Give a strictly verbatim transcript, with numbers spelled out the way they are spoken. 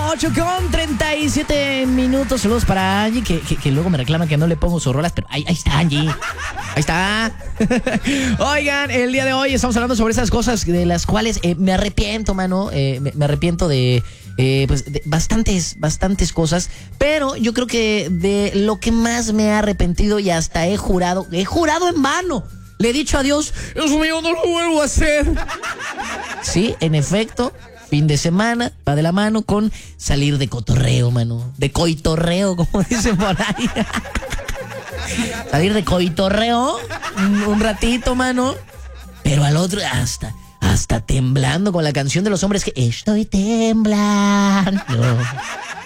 ocho con treinta y siete minutos. Saludos para Angie, que, que, que luego me reclama que no le pongo sus rolas, pero ahí, ahí está Angie. Ahí está. Oigan, el día de hoy estamos hablando sobre esas cosas de las cuales eh, me arrepiento, mano. Eh, me, me arrepiento de, eh, pues, de bastantes, bastantes cosas. Pero yo creo que de lo que más me he arrepentido y hasta he jurado, he jurado en vano. Le he dicho a Dios, Dios mío, no lo vuelvo a hacer. Sí, en efecto. Fin de semana, va de la mano con salir de cotorreo, mano. De coitorreo, como dicen por ahí. Salir de coitorreo un, un ratito, mano. Pero al otro, hasta, hasta temblando con la canción de Los Hombres que estoy temblando.